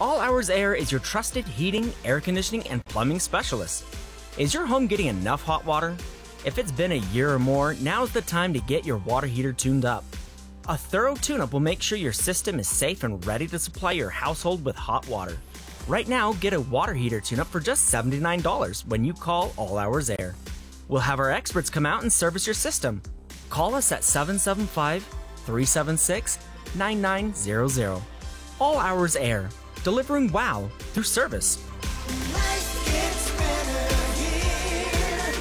All Hours Air is your trusted heating, air conditioning, and plumbing specialist. Is your home getting enough hot water? If it's been a year or more, now's the time to get your water heater tuned up. A thorough tune-up will make sure your system is safe and ready to supply your household with hot water. Right now, get a water heater tune-up for just $79 when you call All Hours Air. We'll have our experts come out and service your system. Call us at 775-376-9900. All Hours Air, delivering wow through service. Life gets better here.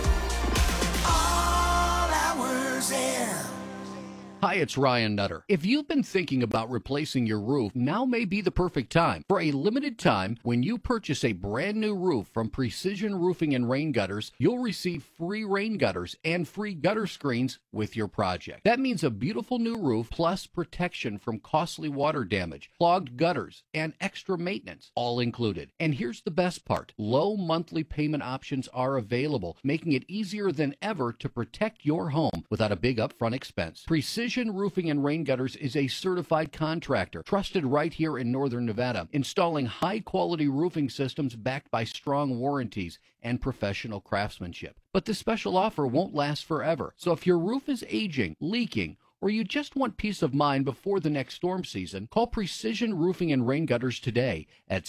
All Hours Air. Hi, it's Ryan Nutter. If you've been thinking about replacing your roof, now may be the perfect time. For a limited time, when you purchase a brand new roof from Precision Roofing and Rain Gutters, you'll receive free rain gutters and free gutter screens with your project. That means a beautiful new roof plus protection from costly water damage, clogged gutters, and extra maintenance, all included. And here's the best part. Low monthly payment options are available, making it easier than ever to protect your home without a big upfront expense. Precision Roofing and Rain Gutters is a certified contractor, trusted right here in Northern Nevada, installing high-quality roofing systems backed by strong warranties and professional craftsmanship. But this special offer won't last forever. So if your roof is aging, leaking, or you just want peace of mind before the next storm season, call Precision Roofing and Rain Gutters today at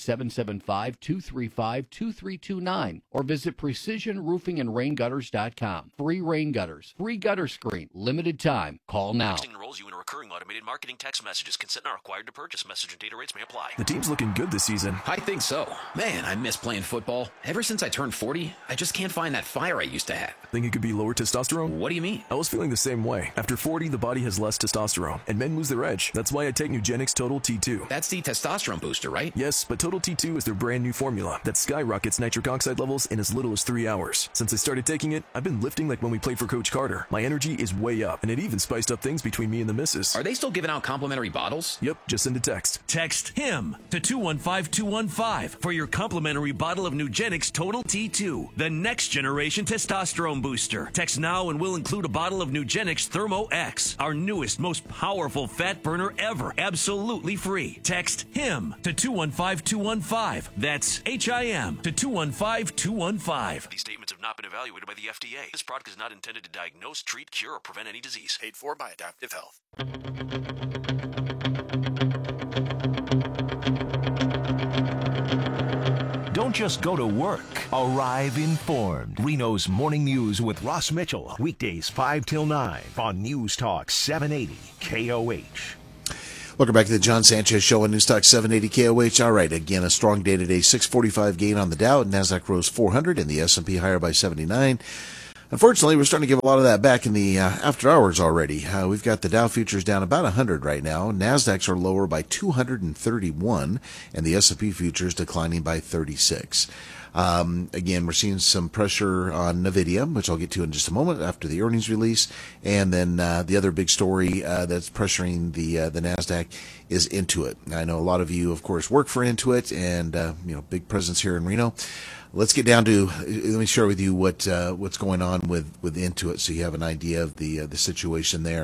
775-235-2329 or visit precisionroofingandraingutters.com. Free rain gutters, free gutter screen, limited time. Call now. Texting enrolls you in a recurring automated marketing text messages. Consent not required to purchase. Message and data rates may apply. The team's looking good this season. I think so. Man, I miss playing football. Ever since I turned 40, I just can't find that fire I used to have. Think it could be lower testosterone? What do you mean? I was feeling the same way. After 40, the body has less testosterone, and men lose their edge. That's why I take Nugenix Total T2. That's the testosterone booster, right? Yes, but Total T2 is their brand new formula that skyrockets nitric oxide levels in as little as 3 hours. Since I started taking it, I've been lifting like when we played for Coach Carter. My energy is way up, and it even spiced up things between me and the missus. Are they still giving out complimentary bottles? Yep, just send a text. Text HIM to 215-215 for your complimentary bottle of Nugenix Total T2, the next generation testosterone booster. Text now and we'll include a bottle of Nugenix Thermo X, our newest, most powerful fat burner ever, absolutely free. Text HIM to 215-215. That's HIM to 215-215. These statements have not been evaluated by the FDA. This product is not intended to diagnose, treat, cure, or prevent any disease. Paid for by Adaptive Health. Don't just go to work. Arrive informed. Reno's Morning News with Ross Mitchell. Weekdays 5 till 9 on News Talk 780 KOH. Welcome back to the John Sanchez Show on News Talk 780 KOH. All right, again, a strong day today. 645 gain on the Dow. NASDAQ rose 400 and the S&P higher by 79. Unfortunately, we're starting to give a lot of that back in the after hours already. We've got the Dow futures down about 100 right now. NASDAQs are lower by 231, and the S&P futures declining by 36. Again, we're seeing some pressure on NVIDIA, which I'll get to in just a moment after the earnings release. And then the other big story that's pressuring the NASDAQ is Intuit. I know a lot of you, of course, work for Intuit and, big presence here in Reno. Let's get down to, let me share with you what's going on with Intuit so you have an idea of the situation there.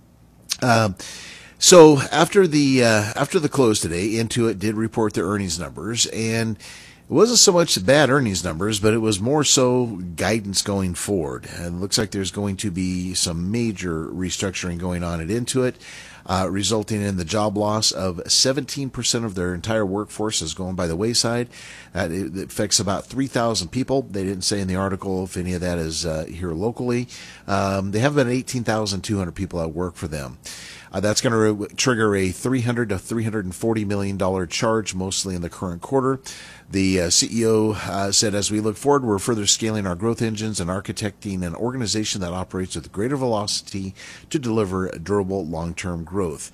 So after the close today, Intuit did report their earnings numbers, and it wasn't so much bad earnings numbers, but it was more so guidance going forward. And it looks like there's going to be some major restructuring going on at Intuit, resulting in the job loss of 17% of their entire workforce is going by the wayside. It affects about 3,000 people. They didn't say in the article if any of that is here locally. They have about 18,200 people that work for them. That's going to trigger a $300 to $340 million charge, mostly in the current quarter. The CEO said, as we look forward, we're further scaling our growth engines and architecting an organization that operates with greater velocity to deliver durable long-term growth.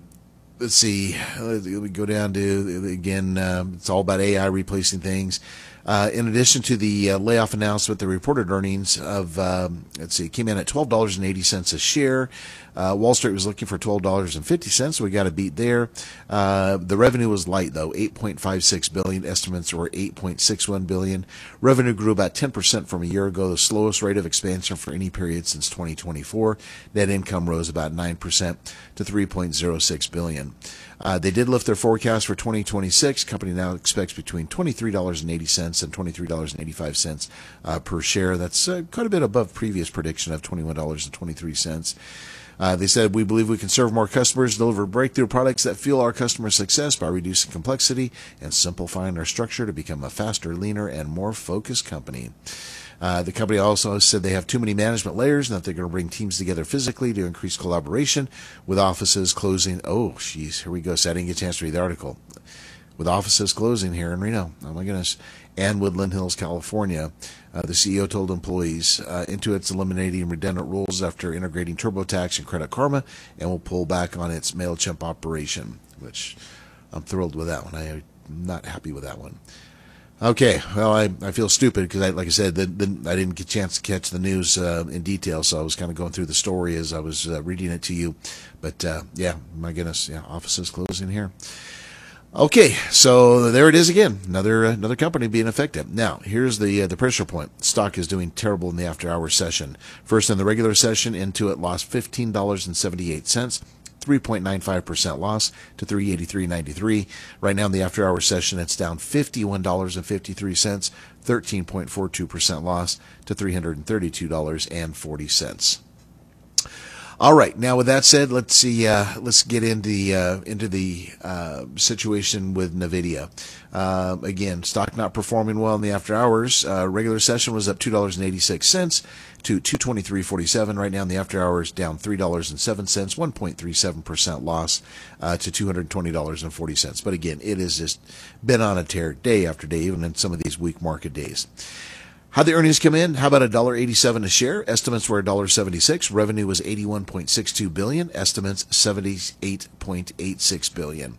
Let's see. We go down to, again, it's all about AI replacing things. In addition to the layoff announcement, the reported earnings of, came in at $12.80 a share. Wall Street was looking for $12.50, so we got a beat there. The revenue was light, though, $8.56 billion. Estimates were $8.61 billion. Revenue grew about 10% from a year ago, the slowest rate of expansion for any period since 2024. Net income rose about 9% to $3.06 billion. They did lift their forecast for 2026. Company now expects between $23.80 and $23.85 per share. That's quite a bit above previous prediction of $21.23. They said, we believe we can serve more customers, deliver breakthrough products that fuel our customer success by reducing complexity and simplifying our structure to become a faster, leaner, and more focused company. The company also said they have too many management layers and that they're going to bring teams together physically to increase collaboration with offices closing. Oh, geez, here we go. So I didn't get a chance to read the article. With offices closing here in Reno. Oh, my goodness. And Woodland Hills, California. The CEO told employees Intuit's eliminating redundant rules after integrating TurboTax and Credit Karma and will pull back on its MailChimp operation, which I'm thrilled with that one. I'm not happy with that one. Okay, well, I feel stupid because, like I said, I didn't get a chance to catch the news in detail, so I was kind of going through the story as I was reading it to you. But, yeah, my goodness, yeah, offices closing here. Okay, so there it is again, another company being affected. Now, here's the pressure point. Stock is doing terrible in the after-hours session. First, in the regular session, Intuit lost $15.78. 3.95% loss to $383.93. Right now in the after-hours session, it's down $51.53, 13.42% loss to $332.40. All right. Now, with that said, let's see. Let's get into the situation with NVIDIA. Again, stock not performing well in the after hours. Regular session was up $2.86 to $223.47. Right now in the after hours, down $3.07, 1.37% loss to $220.40. But again, it has just been on a tear day after day, even in some of these weak market days. How'd the earnings come in? How about $1.87 a share? Estimates were $1.76. Revenue was $81.62 billion. Estimates $78.86 billion.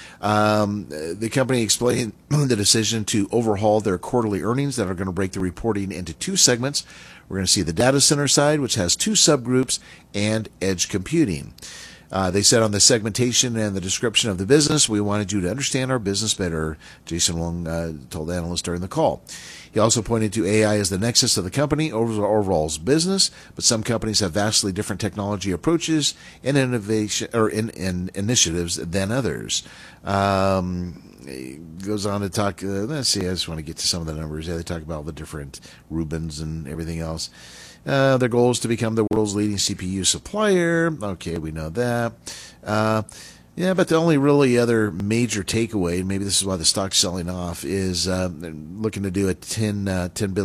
The company explained the decision to overhaul their quarterly earnings that are going to break the reporting into two segments. We're going to see the data center side, which has two subgroups, and edge computing. They said on the segmentation and the description of the business, we wanted you to understand our business better, Jason Wong told analysts during the call. He also pointed to AI as the nexus of the company overall's business, but some companies have vastly different technology approaches and innovation or in initiatives than others. He goes on to talk. Let's see. I just want to get to some of the numbers. Yeah, they talk about all the different Rubens and everything else. Their goal is to become the world's leading CPU supplier. Okay, we know that. Yeah, but the only really other major takeaway, and maybe this is why the stock's selling off, is looking to do a $80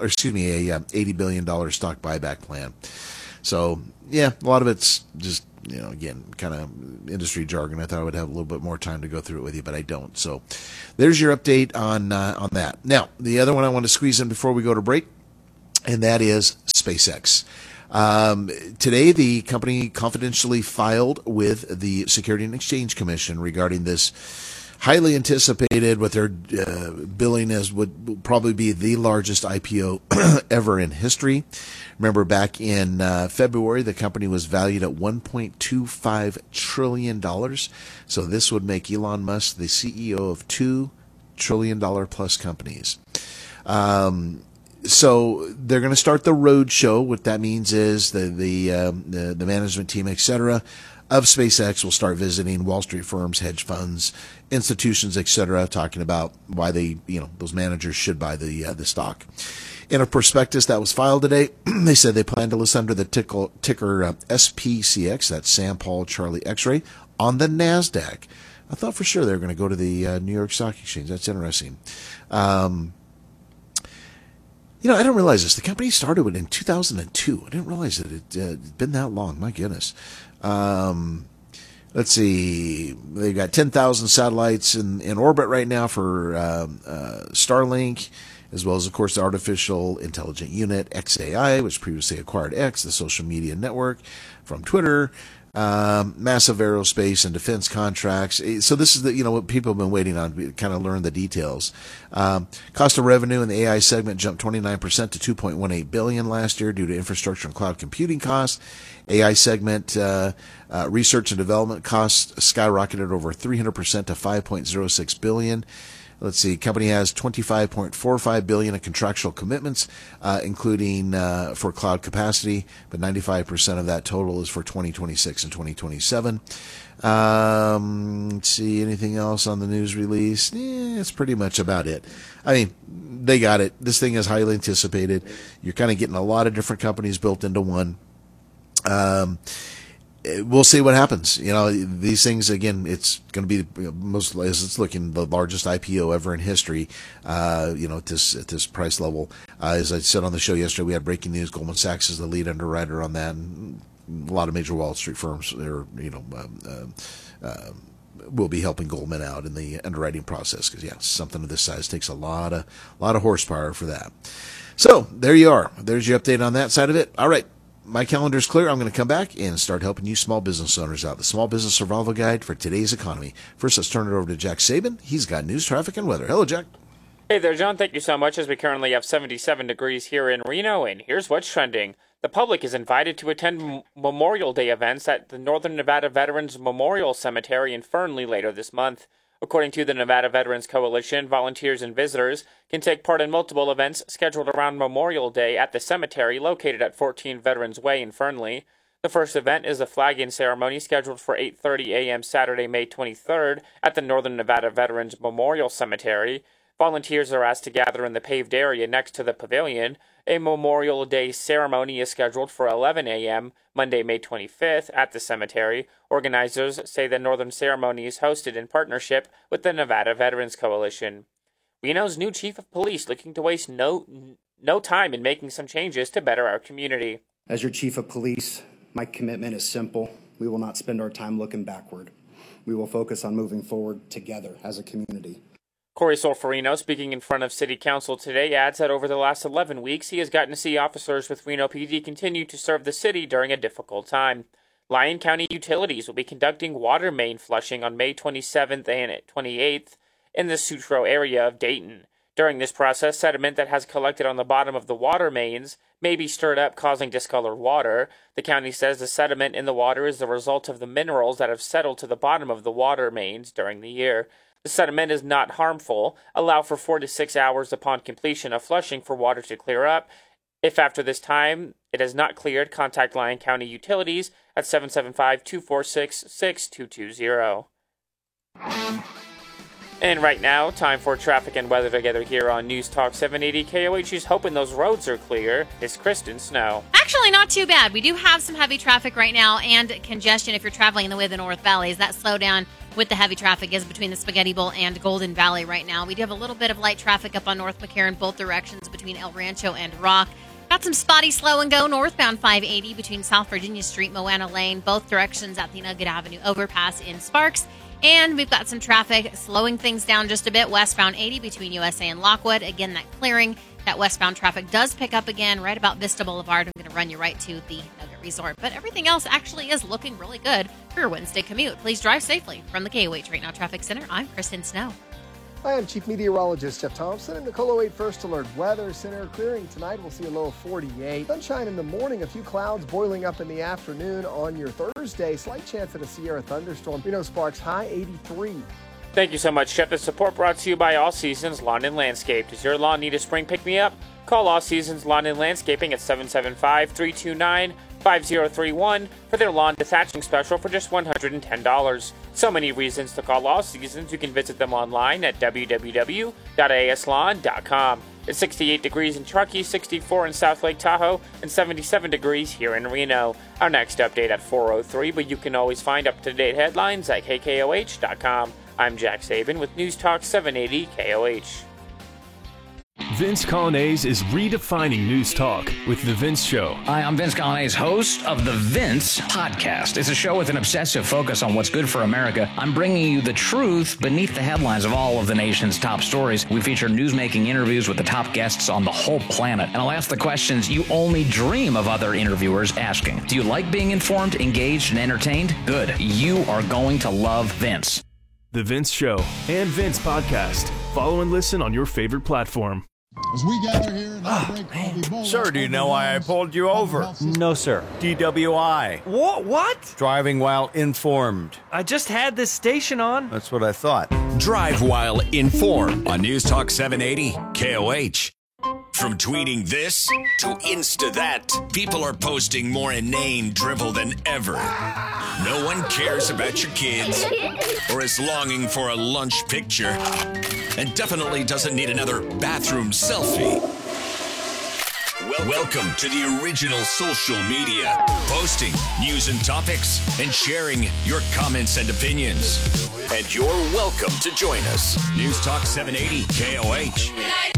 billion stock buyback plan. So, yeah, a lot of it's just, again, kind of industry jargon. I thought I would have a little bit more time to go through it with you, but I don't. So, there's your update on that. Now, the other one I want to squeeze in before we go to break, and that is SpaceX. Today, the company confidentially filed with the Security and Exchange Commission regarding this highly anticipated, what they're billing as would probably be the largest IPO ever in history. Remember, back in February, the company was valued at $1.25 trillion. So this would make Elon Musk the CEO of $2 trillion plus companies. So they're going to start the road show. What that means is the management team, etc., of SpaceX will start visiting Wall Street firms, hedge funds, institutions, etc., talking about why they, those managers should buy the stock. In a prospectus that was filed today, they said they plan to list under the ticker SPCX, that's Sam Paul Charlie X-ray, on the NASDAQ. I thought for sure they were going to go to the New York Stock Exchange. That's interesting. I didn't realize this. The company started in 2002. I didn't realize that it had been that long. My goodness. Let's see. They've got 10,000 satellites in orbit right now for Starlink, as well as, of course, the artificial intelligent unit, XAI, which previously acquired X, the social media network from Twitter. massive aerospace and defense contracts. So this is what people have been waiting on, to kind of learn the details. Cost of revenue in the AI segment jumped 29% to $2.18 billion last year due to infrastructure and cloud computing costs. AI segment research and development costs skyrocketed over 300% to $5.06 billion. Let's see, company has $25.45 billion in contractual commitments, including for cloud capacity, but 95% of that total is for 2026 and 2027. Let's see, anything else on the news release? It's pretty much about it. I mean, they got it. This thing is highly anticipated. You're kind of getting a lot of different companies built into one. We'll see what happens. These things, again, it's going to be most, as it's looking, the largest IPO ever in history, at this price level. As I said on the show yesterday, we had breaking news. Goldman Sachs is the lead underwriter on that, and a lot of major Wall Street firms will be helping Goldman out in the underwriting process, because something of this size takes a lot of horsepower for that. So there you are. There's your update on that side of it. All right. My calendar's clear. I'm going to come back and start helping you small business owners out. The Small Business Survival Guide for today's economy. First, let's turn it over to Jack Saban. He's got news, traffic, and weather. Hello, Jack. Hey there, John. Thank you so much, as we currently have 77 degrees here in Reno, and here's what's trending. The public is invited to attend Memorial Day events at the Northern Nevada Veterans Memorial Cemetery in Fernley later this month. According to the Nevada Veterans Coalition, volunteers and visitors can take part in multiple events scheduled around Memorial Day at the cemetery located at 14 Veterans Way in Fernley. The first event is a flagging ceremony scheduled for 8:30 a.m. Saturday, May 23rd at the Northern Nevada Veterans Memorial Cemetery. Volunteers are asked to gather in the paved area next to the pavilion. A Memorial Day ceremony is scheduled for 11 a.m. Monday, May 25th at the cemetery. Organizers say the Northern ceremony is hosted in partnership with the Nevada Veterans Coalition. Reno's new chief of police looking to waste no time in making some changes to better our community. As your chief of police, my commitment is simple. We will not spend our time looking backward. We will focus on moving forward together as a community. Corey Solferino, speaking in front of City Council today, adds that over the last 11 weeks, he has gotten to see officers with Reno PD continue to serve the city during a difficult time. Lyon County Utilities will be conducting water main flushing on May 27th and 28th in the Sutro area of Dayton. During this process, sediment that has collected on the bottom of the water mains may be stirred up, causing discolored water. The county says the sediment in the water is the result of the minerals that have settled to the bottom of the water mains during the year. The sediment is not harmful. Allow for 4 to 6 hours upon completion of flushing for water to clear up. If after this time it has not cleared, contact Lyon County Utilities at 775-246-6220. And right now, time for traffic and weather together here on News Talk 780 KOH. Who's hoping those roads are clear is Kristen Snow. Actually, not too bad. We do have some heavy traffic right now and congestion if you're traveling in the way of the North Valleys. That slowdown with the heavy traffic is between the Spaghetti Bowl and Golden Valley right now. We do have a little bit of light traffic up on North McCarran, both directions between El Rancho and Rock. Got some spotty slow and go northbound 580 between South Virginia Street, Moana Lane, both directions at the Nugget Avenue overpass in Sparks. And we've got some traffic slowing things down just a bit westbound 80 between USA and Lockwood. Again, that clearing, that westbound traffic does pick up again right about Vista Boulevard. I'm going to run you right to the Nugget Resort. But everything else actually is looking really good for your Wednesday commute. Please drive safely. From the KOH Right Now Traffic Center, I'm Kristen Snow. Hi, I'm Chief Meteorologist Jeff Thompson in the Colo 8 First Alert Weather Center. Clearing tonight, we'll see a low of 48. Sunshine in the morning, a few clouds boiling up in the afternoon on your Thursday. Slight chance of a Sierra thunderstorm. Reno Sparks, high 83. Thank you so much, Jeff. The support brought to you by All Seasons Lawn and Landscape. Does your lawn need a spring pick-me-up? Call All Seasons Lawn and Landscaping at 775-329-5031 for their lawn detaching special for just $110. So many reasons to call All Seasons. You can visit them online at www.aslawn.com. It's 68 degrees in Truckee, 64 in South Lake Tahoe, and 77 degrees here in Reno. Our next update at 4:03, but you can always find up-to-date headlines at KKOH.com. I'm Jack Saban with News Talk 780 KOH. Vince Colonnese is redefining news talk with The Vince Show. Hi, I'm Vince Colonnese, host of The Vince Podcast. It's a show with an obsessive focus on what's good for America. I'm bringing you the truth beneath the headlines of all of the nation's top stories. We feature news-making interviews with the top guests on the whole planet. And I'll ask the questions you only dream of other interviewers asking. Do you like being informed, engaged, and entertained? Good. You are going to love Vince. The Vince Show and Vince Podcast. Follow and listen on your favorite platform. As we gather here in Sir, do you know why I pulled you over? No, sir. DWI. What? Driving while informed. I just had this station on. That's what I thought. Drive while informed on News Talk 780 KOH. From tweeting this to Insta that, people are posting more inane drivel than ever. No one cares about your kids or is longing for a lunch picture and definitely doesn't need another bathroom selfie. Welcome to the original social media, posting news and topics and sharing your comments and opinions. And you're welcome to join us. News Talk 780 KOH.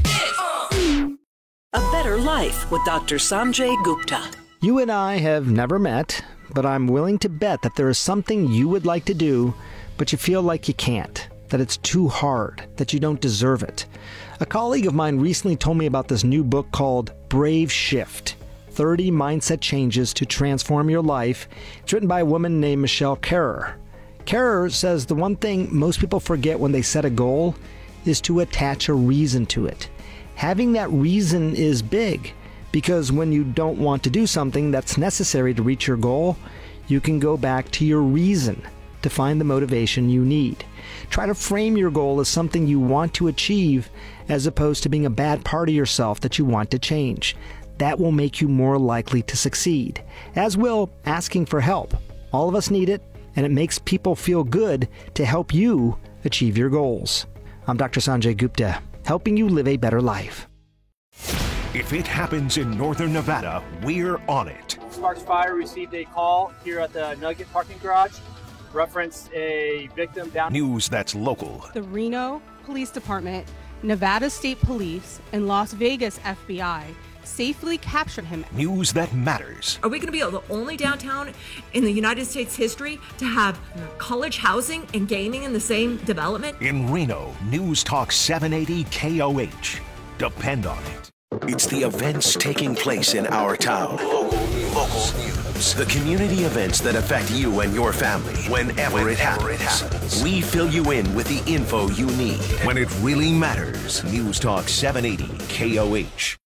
A Better Life with Dr. Sanjay Gupta. You and I have never met, but I'm willing to bet that there is something you would like to do, but you feel like you can't, that it's too hard, that you don't deserve it. A colleague of mine recently told me about this new book called Brave Shift, 30 Mindset Changes to Transform Your Life. It's written by a woman named Michelle Kerrer. Kerrer says the one thing most people forget when they set a goal is to attach a reason to it. Having that reason is big, because when you don't want to do something that's necessary to reach your goal, you can go back to your reason to find the motivation you need. Try to frame your goal as something you want to achieve as opposed to being a bad part of yourself that you want to change. That will make you more likely to succeed, as will asking for help. All of us need it, and it makes people feel good to help you achieve your goals. I'm Dr. Sanjay Gupta, helping you live a better life. If it happens in northern Nevada, we're on it. Sparks Fire received a call here at the Nugget parking garage. Referenced a victim down. News that's local. The Reno Police Department, Nevada State Police, and Las Vegas FBI safely captured him. News that matters. Are we going to be the only downtown in the United States history to have college housing and gaming in the same development? In Reno, News Talk 780 KOH. Depend on it. It's the events taking place in our town. Local news. The community events that affect you and your family whenever it happens. We fill you in with the info you need. When it really matters. News Talk 780 KOH.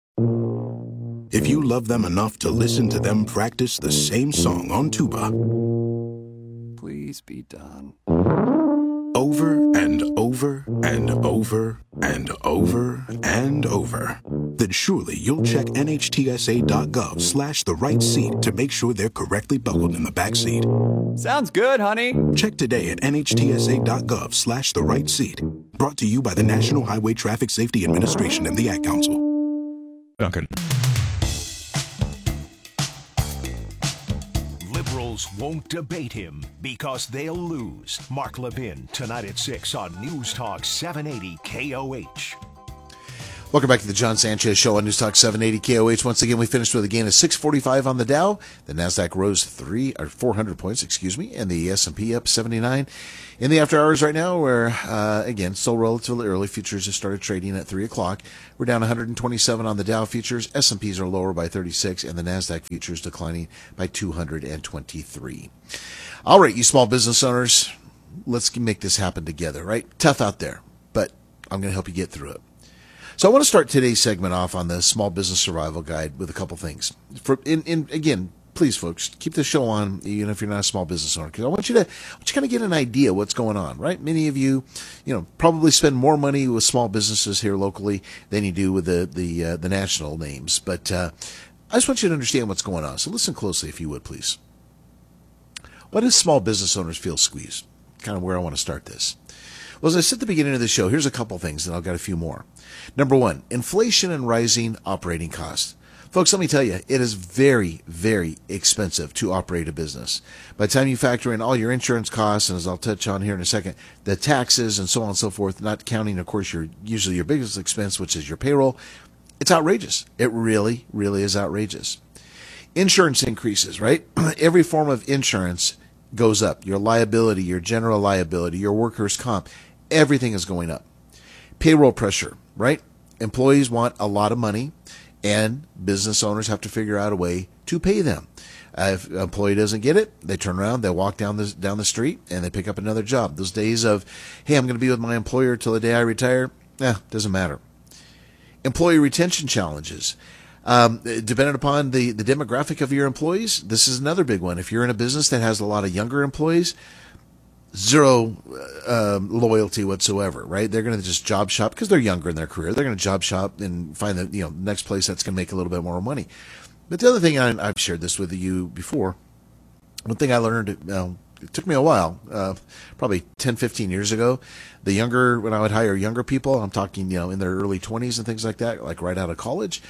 If you love them enough to listen to them practice the same song on tuba, please be done. Over and over and over and over and over, then surely you'll check NHTSA.gov/the right seat to make sure they're correctly buckled in the back seat. Sounds good, honey. Check today at NHTSA.gov/the right seat. Brought to you by the National Highway Traffic Safety Administration and the Ad Council. Duncan. Liberals won't debate him because they'll lose. Mark Levin, tonight at 6 on News Talk 780 KOH. Welcome back to the John Sanchez Show on News Talk 780 KOH. Once again, we finished with a gain of 645 on the Dow. The Nasdaq rose 400 points, and the S&P up 79. In the after hours right now, we're, again, still relatively early. Futures have started trading at 3 o'clock. We're down 127 on the Dow futures. S&Ps are lower by 36, and the Nasdaq futures declining by 223. All right, you small business owners, let's make this happen together, right? Tough out there, but I'm going to help you get through it. So I want to start today's segment off on the Small Business Survival Guide with a couple things. Again, please, folks, keep the show on, even if you're not a small business owner, because I want you to kind of get an idea what's going on, right? Many of you, probably spend more money with small businesses here locally than you do with the national names. But I just want you to understand what's going on. So listen closely, if you would, please. Why do small business owners feel squeezed? Kind of where I want to start this. Well, as I said at the beginning of the show, here's a couple things, and I've got a few more. Number one, inflation and rising operating costs. Folks, let me tell you, it is very, very expensive to operate a business. By the time you factor in all your insurance costs, and as I'll touch on here in a second, the taxes and so on and so forth, not counting, of course, usually your biggest expense, which is your payroll, It's outrageous. It really, really is outrageous. Insurance increases, right? Every form of insurance goes up. Your liability, your general liability, your workers' comp, everything is going up. Payroll pressure, right? Employees want a lot of money, and business owners have to figure out a way to pay them. If an employee doesn't get it, they turn around, they walk down the street, and they pick up another job. Those days of, hey, I'm going to be with my employer till the day I retire, doesn't matter. Employee retention challenges. Depending upon the demographic of your employees, this is another big one. If you're in a business that has a lot of younger employees, zero loyalty whatsoever, right? They're going to just job shop because they're younger in their career. They're going to job shop and find the next place that's going to make a little bit more money. But the other thing, I've shared this with you before, one thing I learned, it took me a while, probably 10, 15 years ago, when I would hire younger people, I'm talking, in their early 20s and things like that, like right out of college,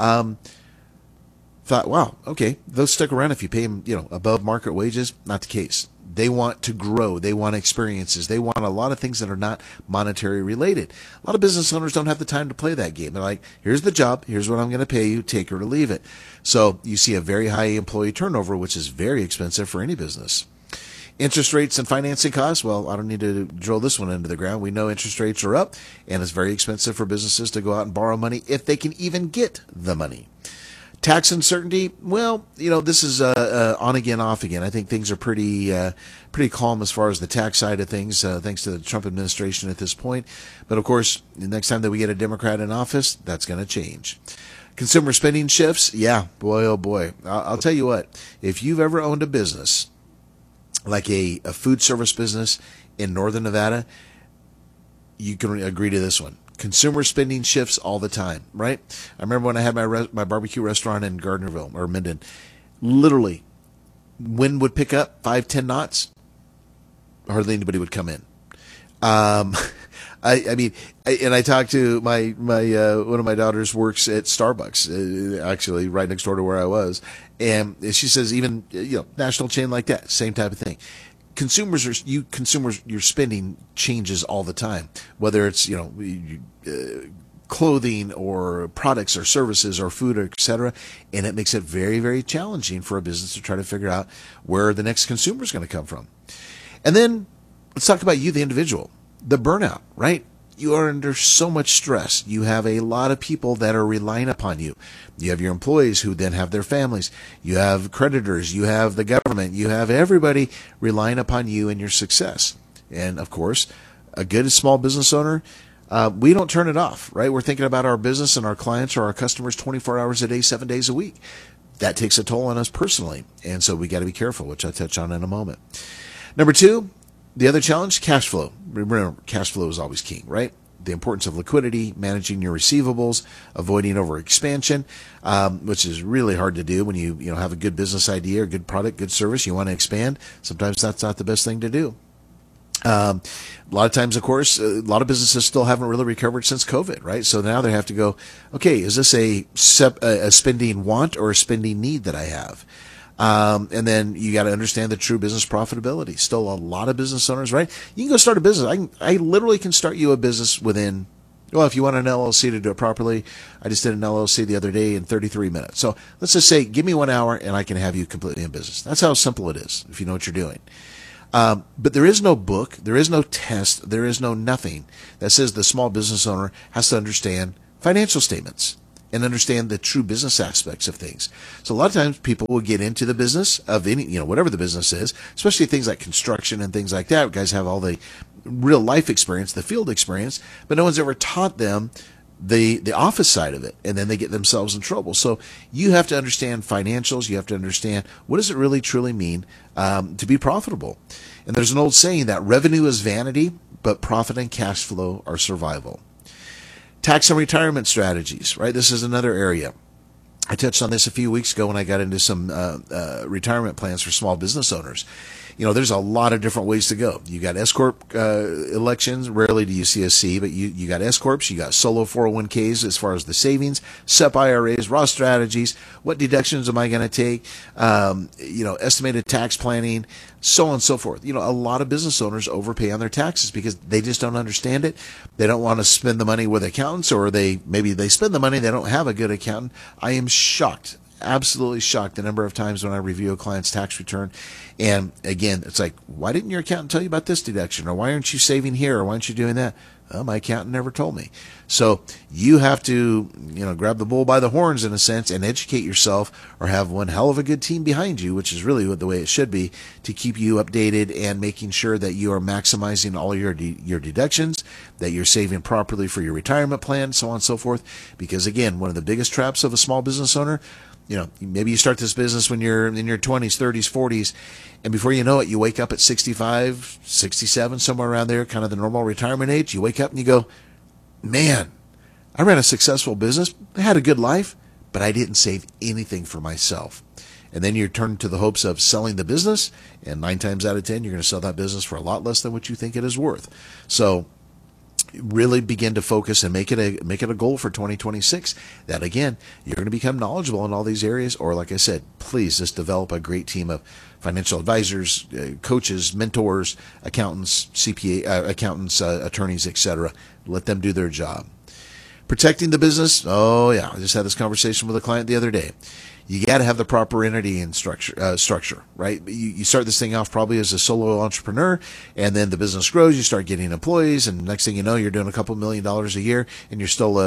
thought, wow, okay, they'll stick around if you pay them, above market wages. Not the case. They want to grow. They want experiences. They want a lot of things that are not monetary related. A lot of business owners don't have the time to play that game. They're like, here's the job. Here's what I'm going to pay you. Take it or leave it. So you see a very high employee turnover, which is very expensive for any business. Interest rates and financing costs. Well, I don't need to drill this one into the ground. We know interest rates are up, and it's very expensive for businesses to go out and borrow money if they can even get the money. Tax uncertainty, well, this is on again, off again. I think things are pretty calm as far as the tax side of things, thanks to the Trump administration at this point. But of course, the next time that we get a Democrat in office, that's going to change. Consumer spending shifts, yeah, boy, oh boy. I'll tell you what, if you've ever owned a business, like a food service business in Northern Nevada, you can agree to this one. Consumer spending shifts all the time, right? I remember when I had my barbecue restaurant in Gardnerville or Minden, literally, wind would pick up 5-10 knots, hardly anybody would come in. I talked to my one of my daughters works at Starbucks, actually right next door to where I was, and she says even national chain like that, same type of thing. Consumers, your spending changes all the time, whether it's clothing or products or services or food, etc. And it makes it very, very challenging for a business to try to figure out where the next consumer is going to come from. And then let's talk about you, the individual, the burnout, right? You are under so much stress. You have a lot of people that are relying upon you. You have your employees who then have their families. You have creditors. You have the government. You have everybody relying upon you and your success. And of course, a good small business owner, we don't turn it off, right? We're thinking about our business and our clients or our customers 24 hours a day, 7 days a week. That takes a toll on us personally. And so we got to be careful, which I'll touch on in a moment. Number 2, the other challenge, cash flow. Remember, cash flow is always king, right? The importance of liquidity, managing your receivables, avoiding over expansion, which is really hard to do when you have a good business idea or good product, good service. You want to expand. Sometimes that's not the best thing to do. A lot of times, of course, a lot of businesses still haven't really recovered since COVID, right? So now they have to go, okay, is this a spending want or a spending need that I have? And then you got to understand the true business profitability. Still a lot of business owners, right? You can go start a business. I literally can start you a business within, if you want an LLC to do it properly, I just did an LLC the other day in 33 minutes. So let's just say, give me 1 hour and I can have you completely in business. That's how simple it is if you know what you're doing. But there is no book, there is no test, there is no nothing that says the small business owner has to understand financial statements and understand the true business aspects of things. So a lot of times people will get into the business of any, whatever the business is, especially things like construction and things like that. Guys have all the real life experience, the field experience, but no one's ever taught them the office side of it, and then they get themselves in trouble. So you have to understand financials. You have to understand what does it really truly mean to be profitable. And there's an old saying that revenue is vanity, but profit and cash flow are survival. Tax and retirement strategies, right? This is another area. I touched on this a few weeks ago when I got into some retirement plans for small business owners. there's a lot of different ways to go. You got S Corp elections. Rarely do you see a C, but you got S Corps, you got solo 401ks as far as the savings, SEP IRAs, Roth strategies. What deductions am I going to take? Estimated tax planning, so on and so forth. A lot of business owners overpay on their taxes because they just don't understand it. They don't want to spend the money with accountants, or maybe they spend the money, they don't have a good accountant. I am shocked. Absolutely shocked the number of times when I review a client's tax return. And again, it's like, why didn't your accountant tell you about this deduction? Or why aren't you saving here? Or why aren't you doing that? Well, my accountant never told me. So you have to, grab the bull by the horns in a sense and educate yourself, or have one hell of a good team behind you, which is really the way it should be, to keep you updated and making sure that you are maximizing all your deductions, that you're saving properly for your retirement plan, so on and so forth. Because again, one of the biggest traps of a small business owner, maybe you start this business when you're in your 20s, 30s, 40s, and before you know it, you wake up at 65, 67, somewhere around there, kind of the normal retirement age. You wake up and you go, man, I ran a successful business. I had a good life, but I didn't save anything for myself. And then you turn to the hopes of selling the business, and 9 times out of 10, you're going to sell that business for a lot less than what you think it is worth. So really begin to focus and make it a goal for 2026 that, again, you're going to become knowledgeable in all these areas. Or like I said, please just develop a great team of financial advisors, coaches, mentors, accountants, CPA, attorneys, etc. Let them do their job. Protecting the business. Oh yeah. I just had this conversation with a client the other day. You got to have the proper entity and structure, right? You start this thing off probably as a solo entrepreneur, and then the business grows. You start getting employees, and next thing you know, you're doing a couple $1 million a year, and you're still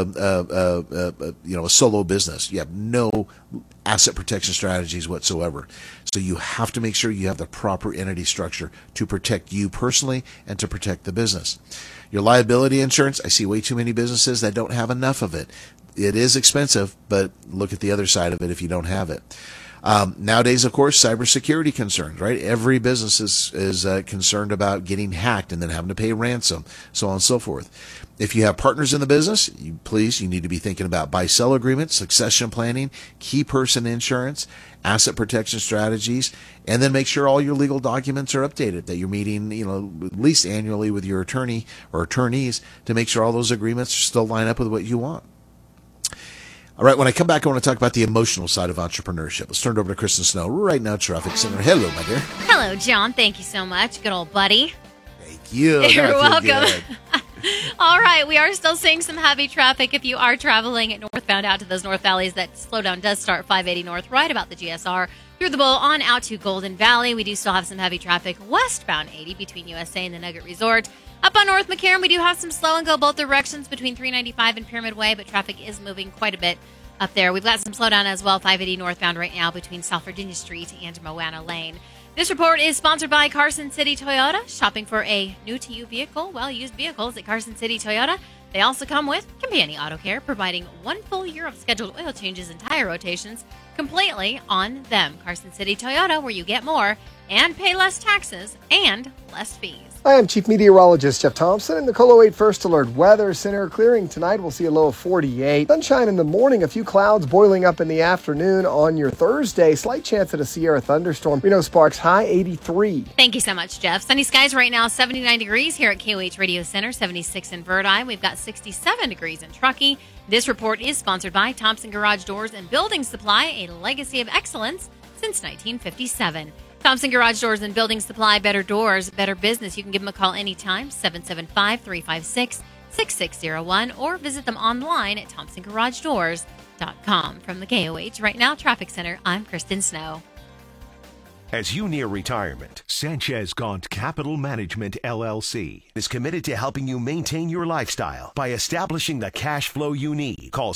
a solo business. You have no asset protection strategies whatsoever. So you have to make sure you have the proper entity structure to protect you personally and to protect the business. Your liability insurance, I see way too many businesses that don't have enough of it. It is expensive, but look at the other side of it if you don't have it. Nowadays, of course, cybersecurity concerns, right? Every business is concerned about getting hacked and then having to pay ransom, so on and so forth. If you have partners in the business, you need to be thinking about buy-sell agreements, succession planning, key person insurance, asset protection strategies, and then make sure all your legal documents are updated, that you're meeting, at least annually with your attorney or attorneys to make sure all those agreements still line up with what you want. All right, when I come back, I want to talk about the emotional side of entrepreneurship. Let's turn it over to Kristen Snow right now, Traffic Center. Hello, my dear. Hello, John. Thank you so much. Good old buddy. Thank you. You're welcome. All right, we are still seeing some heavy traffic. If you are traveling northbound out to those North Valleys, that slowdown does start 580 north, right about the GSR, through the bowl on out to Golden Valley. We do still have some heavy traffic westbound 80 between USA and the Nugget Resort. Up on North McCarran, we do have some slow and go both directions between 395 and Pyramid Way, but traffic is moving quite a bit up there. We've got some slowdown as well, 580 northbound right now between South Virginia Street and Moana Lane. This report is sponsored by Carson City Toyota. Shopping for a new-to-you vehicle? Well, used vehicles at Carson City Toyota. They also come with Companion Auto Care, providing 1 full year of scheduled oil changes and tire rotations completely on them. Carson City Toyota, where you get more and pay less taxes and less fees. I am Chief Meteorologist Jeff Thompson in the Colo 8 First Alert Weather Center. Clearing tonight, we'll see a low of 48. Sunshine in the morning, a few clouds boiling up in the afternoon on your Thursday. Slight chance at a Sierra thunderstorm. Reno Sparks, high 83. Thank you so much, Jeff. Sunny skies right now, 79 degrees here at KOH Radio Center, 76 in Verdi. We've got 67 degrees in Truckee. This report is sponsored by Thompson Garage Doors and Building Supply, a legacy of excellence since 1957. Thompson Garage Doors and Building Supply, better doors, better business. You can give them a call anytime, 775-356-6601, or visit them online at thompsongaragedoors.com. From the KOH Right Now Traffic Center, I'm Kristen Snow. As you near retirement, Sanchez Gaunt Capital Management, LLC is committed to helping you maintain your lifestyle by establishing the cash flow you need. Call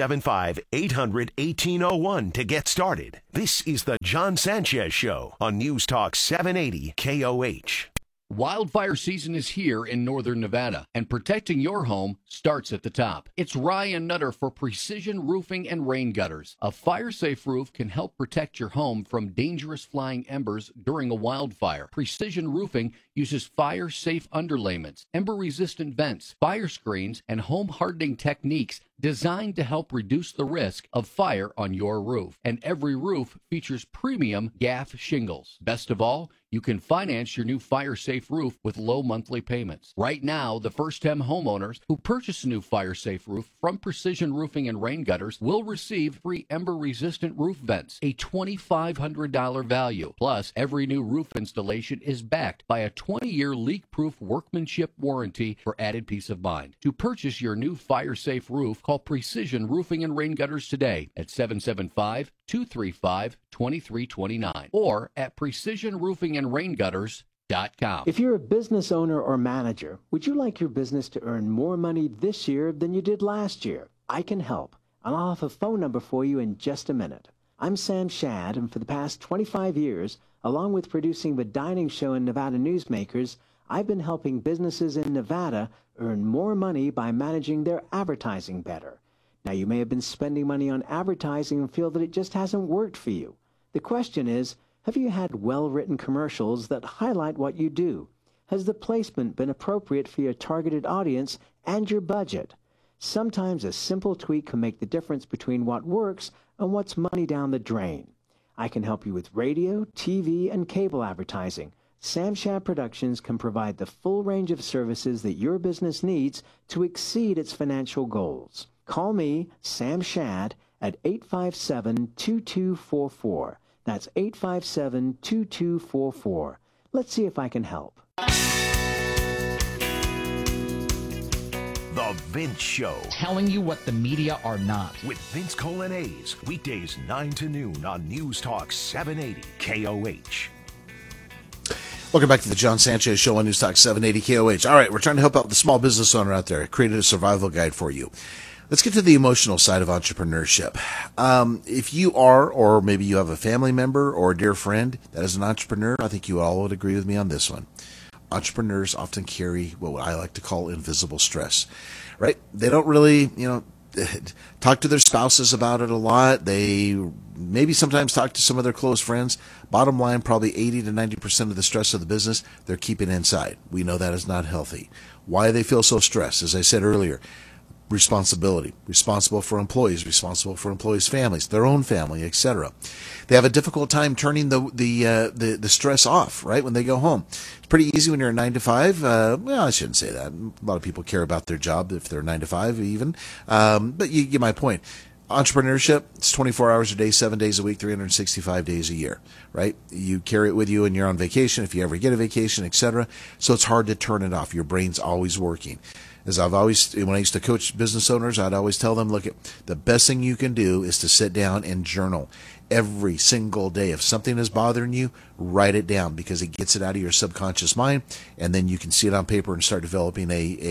775-800-1801 to get started. This is the John Sanchez Show on News Talk 780 KOH. Wildfire season is here in northern Nevada, and protecting your home starts at the top. It's Ryan Nutter for Precision Roofing and Rain Gutters. A fire-safe roof can help protect your home from dangerous flying embers during a wildfire. Precision Roofing uses fire-safe underlayments, ember-resistant vents, fire screens, and home-hardening techniques designed to help reduce the risk of fire on your roof. And every roof features premium GAF shingles. Best of all, you can finance your new fire-safe roof with low monthly payments. Right now, the first-time homeowners who purchase a new fire-safe roof from Precision Roofing and Rain Gutters will receive free ember-resistant roof vents, a $2,500 value. Plus, every new roof installation is backed by a 20-year leak-proof workmanship warranty for added peace of mind. To purchase your new fire-safe roof, call Precision Roofing and Rain Gutters today at 775-235-2329 or at precisionroofingandraingutters.com. If you're a business owner or manager, would you like your business to earn more money this year than you did last year? I can help, and I'll have a phone number for you in just a minute. I'm Sam Shad, and for the past 25 years, along with producing the Dining Show and Nevada Newsmakers, I've been helping businesses in Nevada earn more money by managing their advertising better. Now, you may have been spending money on advertising and feel that it just hasn't worked for you. The question is, have you had well-written commercials that highlight what you do? Has the placement been appropriate for your targeted audience and your budget? Sometimes a simple tweak can make the difference between what works and what's money down the drain. I can help you with radio, TV, and cable advertising. Sam Shad Productions can provide the full range of services that your business needs to exceed its financial goals. Call me, Sam Shad, at 857-2244. That's 857-2244. Let's see if I can help. The Vince Show. Telling you what the media are not. With Vince Colonnese. Weekdays 9 to noon on News Talk 780 KOH. Welcome back to the John Sanchez Show on News Talk 780 KOH. All right, we're trying to help out the small business owner out there. I created a survival guide for you. Let's get to the emotional side of entrepreneurship. If you are, or maybe you have a family member or a dear friend that is an entrepreneur, I think you all would agree with me on this one. Entrepreneurs often carry what I like to call invisible stress, right? They don't really, talk to their spouses about it a lot. They maybe sometimes talk to some of their close friends. Bottom line, probably 80 to 90% of the stress of the business, they're keeping inside. We know that is not healthy. Why they feel so stressed? As I said earlier, responsibility, responsible for employees' families, their own family, etc. They have a difficult time turning the stress off, right, when they go home. It's pretty easy when you're a 9 to 5. Well, I shouldn't say that. A lot of people care about their job if they're 9 to 5 even. But you get my point. Entrepreneurship, it's 24 hours a day, 7 days a week, 365 days a year, right? You carry it with you when you're on vacation, if you ever get a vacation, etc. So it's hard to turn it off. Your brain's always working. As when I used to coach business owners, I'd always tell them, look, the best thing you can do is to sit down and journal every single day. If something is bothering you, write it down because it gets it out of your subconscious mind, and then you can see it on paper and start developing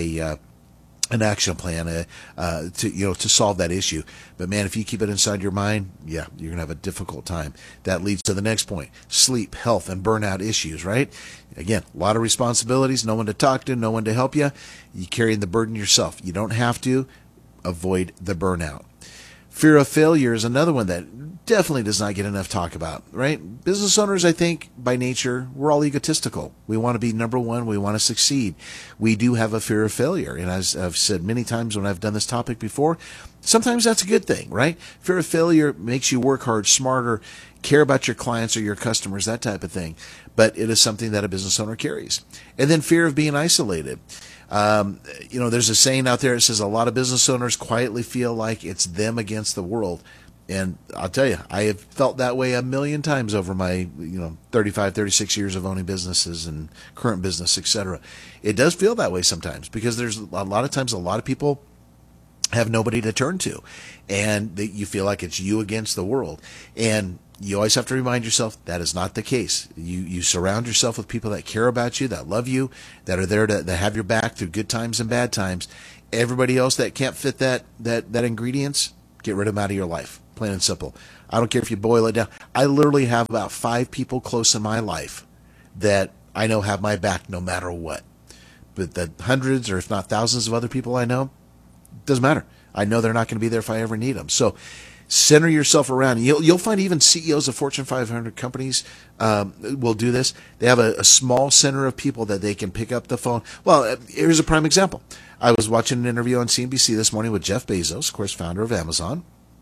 an action plan to solve that issue. But man, if you keep it inside your mind, you're gonna have a difficult time. That leads to the next point: sleep, health, and burnout issues. Right? Again, a lot of responsibilities, no one to talk to, no one to help you. You're carrying the burden yourself. You don't have to. Avoid the burnout. Fear of failure is another one that definitely does not get enough talk about, right? Business owners, I think, by nature, we're all egotistical. We want to be number one. We want to succeed. We do have a fear of failure. And as I've said many times when I've done this topic before, sometimes that's a good thing, right? Fear of failure makes you work hard, smarter, care about your clients or your customers, that type of thing. But it is something that a business owner carries. And then fear of being isolated. There's a saying out there that says a lot of business owners quietly feel like it's them against the world. And I'll tell you, I have felt that way a million times over my, 35, 36 years of owning businesses and current business, etc. It does feel that way sometimes because there's a lot of times a lot of people have nobody to turn to, and you feel like it's you against the world. And you always have to remind yourself that is not the case. You surround yourself with people that care about you, that love you, that are there to have your back through good times and bad times. Everybody else that can't fit that ingredients, get rid of them out of your life. Plain and simple. I don't care if you boil it down. I literally have about 5 people close in my life that I know have my back no matter what. But the hundreds or if not thousands of other people I know, doesn't matter. I know they're not going to be there if I ever need them. So Center yourself around. You'll find even CEOs of Fortune 500 companies will do this. They have a small center of people that they can pick up the phone. Well, here's a prime example. I was watching an interview on CNBC this morning with Jeff Bezos, of course, founder of Amazon.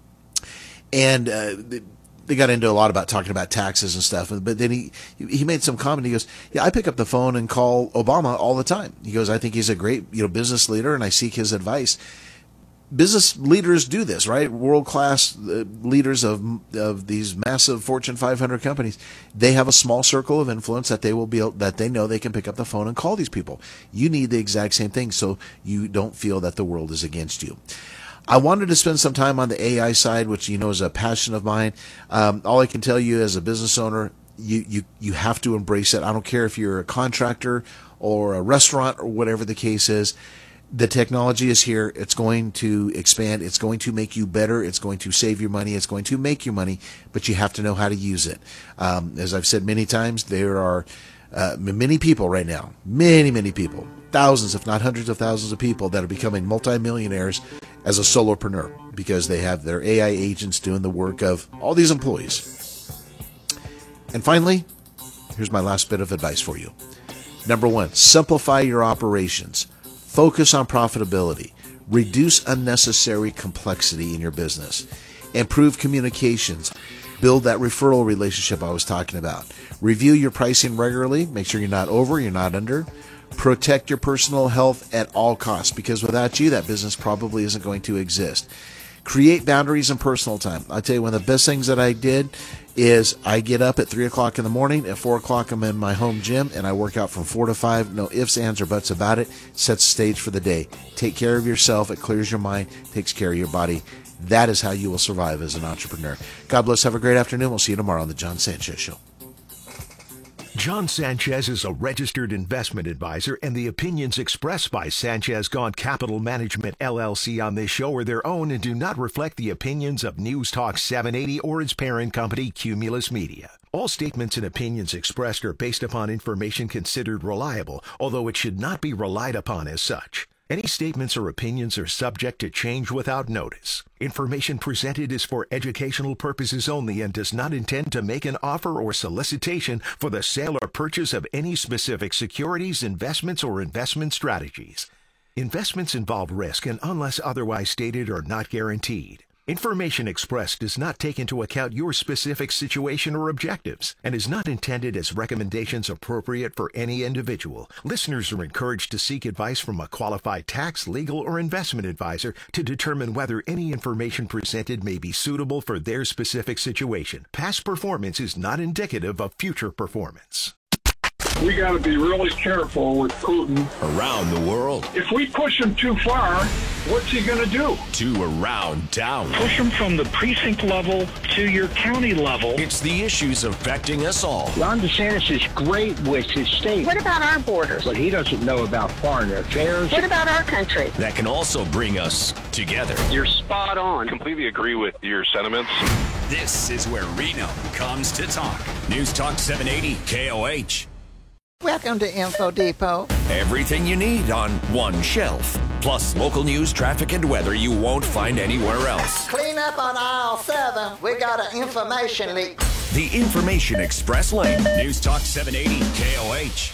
And they got into a lot about talking about taxes and stuff. But then he made some comment. He goes, yeah, I pick up the phone and call Obama all the time. He goes, I think he's a great business leader, and I seek his advice. Business leaders do this, right? World-class leaders of these massive Fortune 500 companies, they have a small circle of influence that they know they can pick up the phone and call these people. You need the exact same thing so you don't feel that the world is against you. I wanted to spend some time on the AI side, which is a passion of mine. All I can tell you as a business owner, you have to embrace it. I don't care if you're a contractor or a restaurant or whatever the case is. The technology is here. It's going to expand. It's going to make you better. It's going to save you money. It's going to make you money, but you have to know how to use it. As I've said many times, there are many people right now, many people, thousands, if not hundreds of thousands of people that are becoming multimillionaires as a solopreneur because they have their AI agents doing the work of all these employees. And finally, here's my last bit of advice for you. Number one, simplify your operations. Focus on profitability. Reduce unnecessary complexity in your business. Improve communications. Build that referral relationship I was talking about. Review your pricing regularly. Make sure you're not over, you're not under. Protect your personal health at all costs, because without you, that business probably isn't going to exist. Create boundaries and personal time. I'll tell you, one of the best things that I did is I get up at 3 o'clock in the morning. At 4 o'clock, I'm in my home gym, and I work out from 4 to 5. No ifs, ands, or buts about it. Sets the stage for the day. Take care of yourself. It clears your mind, takes care of your body. That is how you will survive as an entrepreneur. God bless. Have a great afternoon. We'll see you tomorrow on The John Sanchez Show. John Sanchez is a registered investment advisor, and the opinions expressed by Sanchez Gaunt Capital Management, LLC on this show are their own and do not reflect the opinions of News Talk 780 or its parent company, Cumulus Media. All statements and opinions expressed are based upon information considered reliable, although it should not be relied upon as such. Any statements or opinions are subject to change without notice. Information presented is for educational purposes only and does not intend to make an offer or solicitation for the sale or purchase of any specific securities, investments, or investment strategies. Investments involve risk and, unless otherwise stated, are not guaranteed. Information expressed does not take into account your specific situation or objectives and is not intended as recommendations appropriate for any individual. Listeners are encouraged to seek advice from a qualified tax, legal, or investment advisor to determine whether any information presented may be suitable for their specific situation. Past performance is not indicative of future performance. We got to be really careful with Putin. Around the world. If we push him too far, what's he going to do? To around town. Push him from the precinct level to your county level. It's the issues affecting us all. Ron DeSantis is great with his state. What about our borders? But he doesn't know about foreign affairs. What about our country? That can also bring us together. You're spot on. Completely agree with your sentiments. This is where Reno comes to talk. News Talk 780 KOH. Welcome to Info Depot. Everything you need on one shelf. Plus local news, traffic, and weather you won't find anywhere else. Clean up on aisle 7. We got an information leak. The Information Express Lane. News Talk 780 KOH.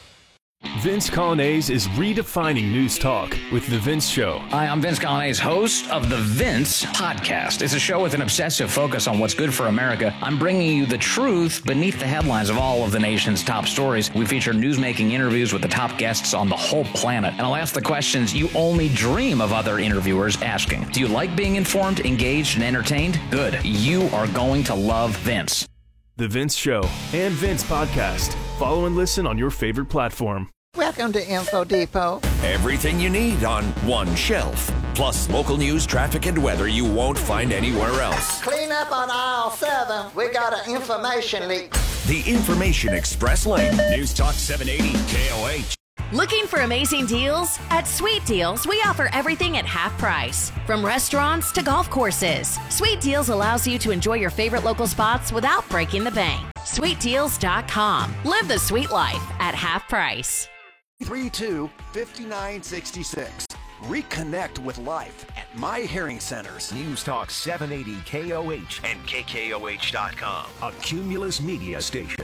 Vince Colonnese is redefining news talk with The Vince Show. Hi, I'm Vince Colonnese, host of The Vince Podcast. It's a show with an obsessive focus on what's good for America. I'm bringing you the truth beneath the headlines of all of the nation's top stories. We feature newsmaking interviews with the top guests on the whole planet. And I'll ask the questions you only dream of other interviewers asking. Do you like being informed, engaged, and entertained? Good. You are going to love Vince. The Vince Show and Vince Podcast. Follow and listen on your favorite platform. Welcome to Info Depot. Everything you need on one shelf. Plus local news, traffic, and weather you won't find anywhere else. Clean up on aisle 7. We got an information leak. The Information Express Lane. News Talk 780 KOH. Looking for amazing deals? At Sweet Deals, we offer everything at half price. From restaurants to golf courses. Sweet Deals allows you to enjoy your favorite local spots without breaking the bank. SweetDeals.com. Live the sweet life at half price. 32-5966. Reconnect with life at My Hearing Centers. News Talk 780 KOH and KKOH.com. A Cumulus Media station.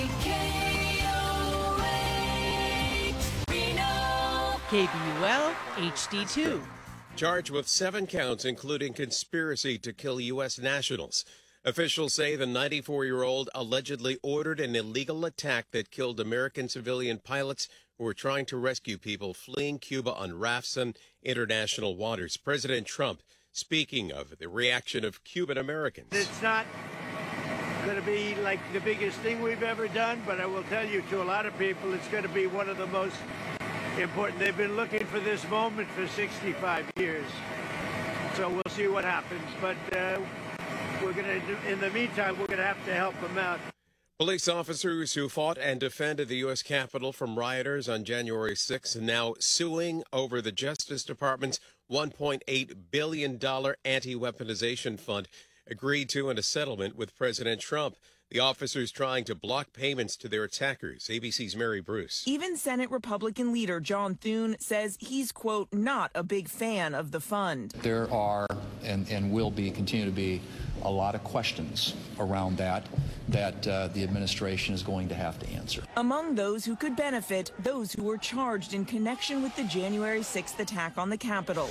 KBUL HD2. Charged with 7 counts, including conspiracy to kill U.S. nationals. Officials say the 94-year-old allegedly ordered an illegal attack that killed American civilian pilots who were trying to rescue people fleeing Cuba on rafts in international waters. President Trump speaking of the reaction of Cuban Americans. It's not going to be like the biggest thing we've ever done, but I will tell you, to a lot of people, it's going to be one of the most important. They've been looking for this moment for 65 years. So we'll see what happens. But we're going to, in the meantime, we're going to have to help them out. Police officers who fought and defended the U.S. Capitol from rioters on January 6th are now suing over the Justice Department's $1.8 billion anti-weaponization fund agreed to in a settlement with President Trump. The officers trying to block payments to their attackers. ABC's Mary Bruce. Even Senate Republican leader John Thune says he's, quote, not a big fan of the fund. There are and will be, continue to be, a lot of questions around that the administration is going to have to answer. Among those who could benefit, those who were charged in connection with the January 6th attack on the Capitol.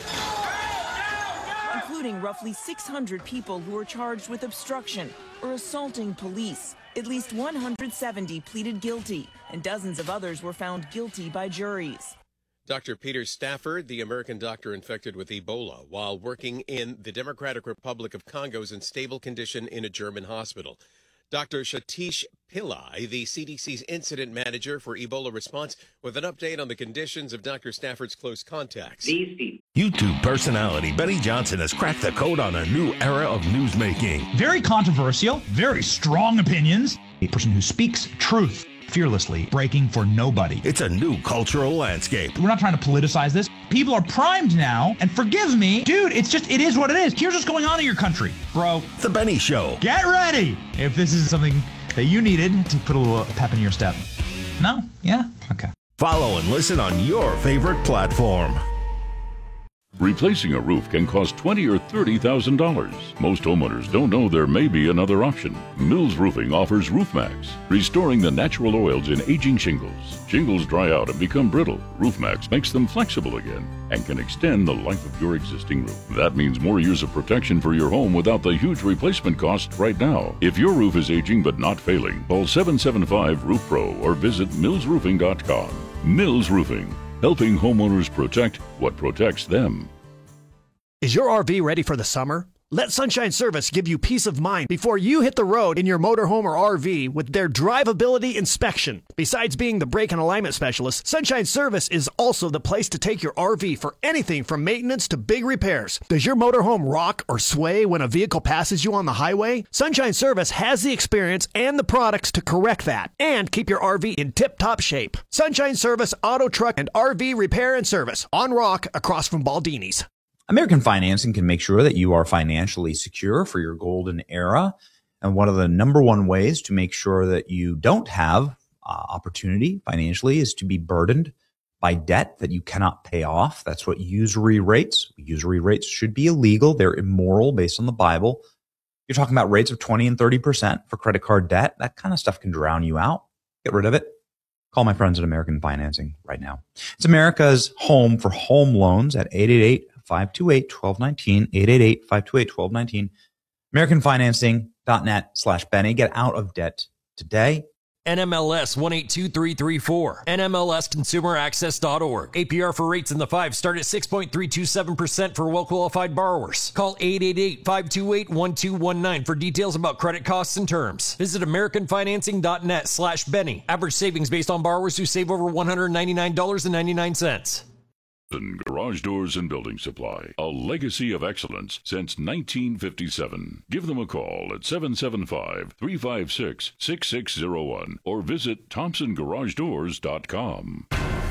Including roughly 600 people who were charged with obstruction or assaulting police. At least 170 pleaded guilty, and dozens of others were found guilty by juries. Dr. Peter Stafford, the American doctor infected with Ebola, while working in the Democratic Republic of Congo, is in stable condition in a German hospital. Dr. Satish Pillai, the CDC's incident manager for Ebola response, with an update on the conditions of Dr. Stafford's close contacts. YouTube personality Benny Johnson has cracked the code on a new era of newsmaking. Very controversial, very strong opinions. A person who speaks truth fearlessly, breaking for nobody. It's a new cultural landscape. We're not trying to politicize this. People are primed now, and forgive me, dude, it is what it is. Here's what's going on in your country, bro. The Benny Show. Get ready if this is something that you needed to put a little pep in your step. No? Yeah? Okay. Follow and listen on your favorite platform. Replacing a roof can cost $20,000 or $30,000. Most homeowners don't know there may be another option. Mills Roofing offers RoofMax, restoring the natural oils in aging shingles. Shingles dry out and become brittle. RoofMax makes them flexible again and can extend the life of your existing roof. That means more years of protection for your home without the huge replacement cost right now. If your roof is aging but not failing, call 775-ROOF-PRO or visit millsroofing.com. Mills Roofing, helping homeowners protect what protects them. Is your RV ready for the summer? Let Sunshine Service give you peace of mind before you hit the road in your motorhome or RV with their drivability inspection. Besides being the brake and alignment specialist, Sunshine Service is also the place to take your RV for anything from maintenance to big repairs. Does your motorhome rock or sway when a vehicle passes you on the highway? Sunshine Service has the experience and the products to correct that and keep your RV in tip-top shape. Sunshine Service Auto, Truck, and RV Repair and Service on Rock across from Baldini's. American Financing can make sure that you are financially secure for your golden era. And one of the number one ways to make sure that you don't have opportunity financially is to be burdened by debt that you cannot pay off. That's what usury rates. Usury rates should be illegal. They're immoral based on the Bible. You're talking about rates of 20 and 30% for credit card debt. That kind of stuff can drown you out. Get rid of it. Call my friends at American Financing right now. It's America's home for home loans at 888-528-1219, 888-528-1219, AmericanFinancing.net/Benny. Get out of debt today. NMLS 182334, NMLSConsumerAccess.org. APR for rates in the 5 start at 6.327% for well-qualified borrowers. Call 888-528-1219 for details about credit costs and terms. Visit AmericanFinancing.net/Benny. Average savings based on borrowers who save over $199.99. Garage Doors and Building Supply, a legacy of excellence since 1957. Give them a call at 775-356-6601 or visit ThompsonGarageDoors.com.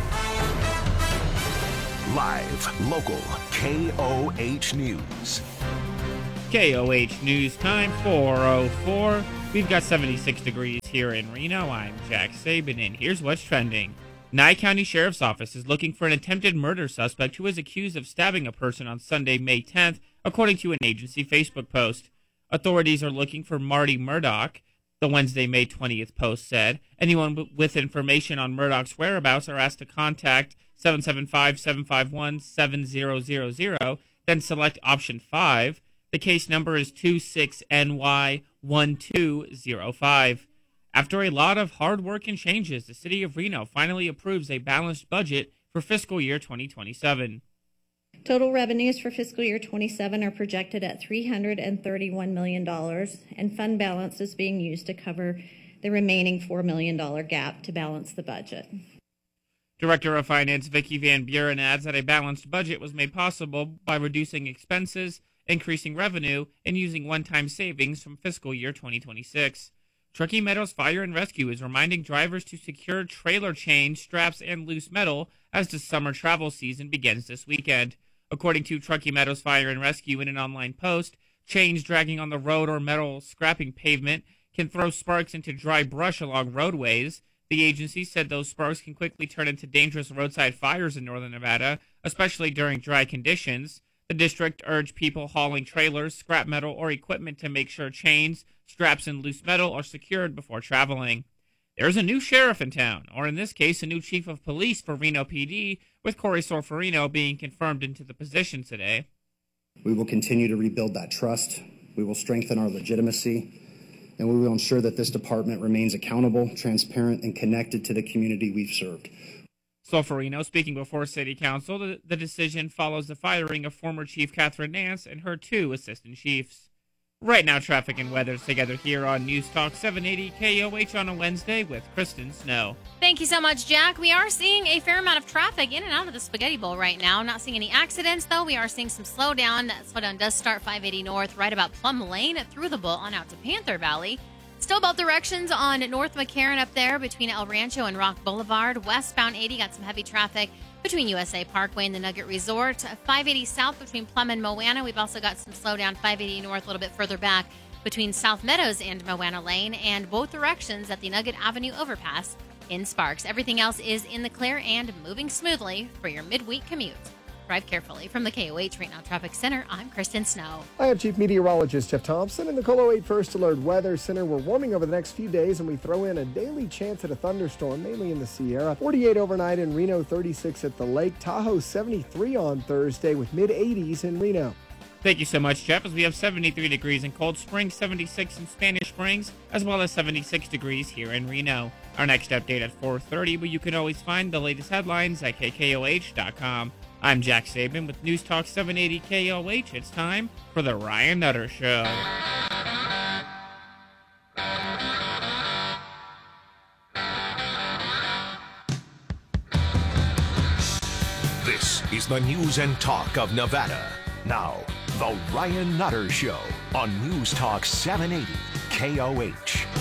Live, local, KOH News. KOH News time, 4:04. We've got 76 degrees here in Reno. I'm Jack Saban, and here's what's trending. Nye County Sheriff's Office is looking for an attempted murder suspect who is accused of stabbing a person on Sunday, May 10th, according to an agency Facebook post. Authorities are looking for Marty Murdoch, the Wednesday, May 20th post said. Anyone with information on Murdoch's whereabouts are asked to contact 775-751-7000, then select option 5. The case number is 26NY1205. After a lot of hard work and changes, the city of Reno finally approves a balanced budget for fiscal year 2027. Total revenues for fiscal year 27 are projected at $331 million, and fund balance is being used to cover the remaining $4 million gap to balance the budget. Director of Finance Vicki Van Buren adds that a balanced budget was made possible by reducing expenses, increasing revenue, and using one-time savings from fiscal year 2026. Truckee Meadows Fire and Rescue is reminding drivers to secure trailer chains, straps, and loose metal as the summer travel season begins this weekend. According to Truckee Meadows Fire and Rescue in an online post, chains dragging on the road or metal scrapping pavement can throw sparks into dry brush along roadways. The agency said those sparks can quickly turn into dangerous roadside fires in northern Nevada, especially during dry conditions. The district urged people hauling trailers, scrap metal, or equipment to make sure chains, straps, and loose metal are secured before traveling. There's a new sheriff in town, or in this case, a new chief of police for Reno PD, with Corey Solferino being confirmed into the position today. We will continue to rebuild that trust. We will strengthen our legitimacy, and we will ensure that this department remains accountable, transparent, and connected to the community we've served. Solferino speaking before City Council. The decision follows the firing of former Chief Catherine Nance and her 2 assistant chiefs. Right now, traffic and weather together here on News Talk 780 KOH on a Wednesday with Kristen Snow. Thank you so much, Jack. We are seeing a fair amount of traffic in and out of the Spaghetti Bowl right now. Not seeing any accidents, though. We are seeing some slowdown. That slowdown does start 580 North, right about Plum Lane, through the Bowl on out to Panther Valley. Still both directions on North McCarran up there between El Rancho and Rock Boulevard. Westbound 80 got some heavy traffic between USA Parkway and the Nugget Resort. 580 South between Plum and Moana. We've also got some slowdown 580 North a little bit further back between South Meadows and Moana Lane, and both directions at the Nugget Avenue overpass in Sparks. Everything else is in the clear and moving smoothly for your midweek commute. Drive carefully. From the KOH Right Now Traffic Center, I'm Kristen Snow. I am Chief Meteorologist Jeff Thompson in the KOLO 8 First Alert Weather Center. We're warming over the next few days, and we throw in a daily chance at a thunderstorm, mainly in the Sierra. 48 overnight in Reno, 36 at the lake. Tahoe 73 on Thursday with mid-80s in Reno. Thank you so much, Jeff, as we have 73 degrees in Cold Springs, 76 in Spanish Springs, as well as 76 degrees here in Reno. Our next update at 4:30, but you can always find the latest headlines at KKOH.com. I'm Jack Saban with News Talk 780 KOH. It's time for The Ryan Nutter Show. This is the news and talk of Nevada. Now, The Ryan Nutter Show on News Talk 780 KOH.